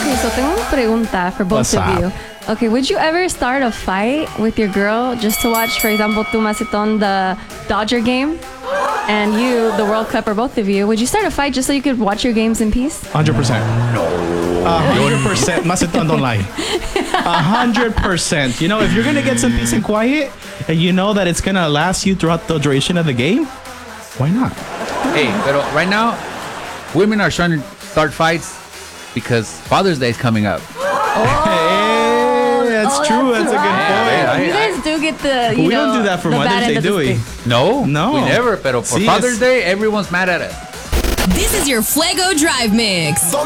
Okay, so tengo una pregunta for both What's of up? you. Okay, would you ever start a fight with your girl just to watch, for example, tu Maceton, the Dodger game, and you, the World Cup, or both of you? Would you start a fight just so you could watch your games in peace? 100%. 100%. Maceton, don't lie. 100%. You know, if you're gonna get some peace and quiet, and you know that it's gonna last you throughout the duration of the game, why not? Hey, but right now, women are trying to start fights because Father's Day is coming up. Hey, that's true. That's a good point. You guys do get the, We don't do that for the bad Mother's end Day, of the do we? stick. No, No. we never. Pero for See, Father's it's- Day, everyone's mad at us. This is your Fuego Drive Mix.